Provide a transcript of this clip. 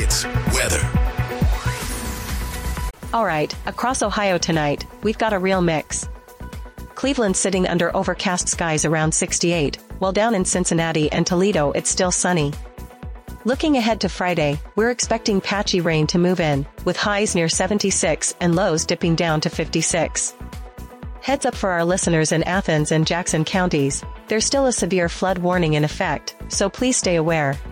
It's weather. All right, across Ohio tonight, we've got a real mix. Cleveland sitting under overcast skies around 68, while down in Cincinnati and Toledo it's still sunny. Looking ahead to Friday, we're expecting patchy rain to move in, with highs near 76 and lows dipping down to 56. Heads up for our listeners in Athens and Jackson counties, there's still a severe flood warning in effect, so please stay aware.